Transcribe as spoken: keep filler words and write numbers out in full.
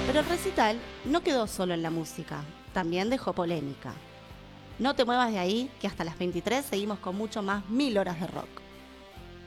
Pero el recital no quedó solo en la música, también dejó polémica. No te muevas de ahí, que hasta las veintitrés seguimos con mucho más Mil Horas de Rock.